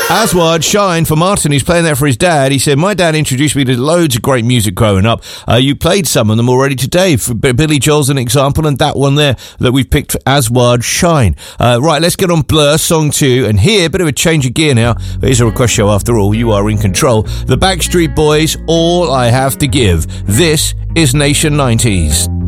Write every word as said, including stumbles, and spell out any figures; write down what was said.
Aswad Shine for Martin, who's playing that for his dad. He said, my dad introduced me to loads of great music growing up. Uh, you played some of them already today. For Billy Joel's an example, and that one there that we've picked, Aswad Shine. Uh, right, let's get on Blur, song two. And here, a bit of a change of gear now. It is a request show after all. You are in control. The Backstreet Boys, All I Have to Give. This is Nation nineties.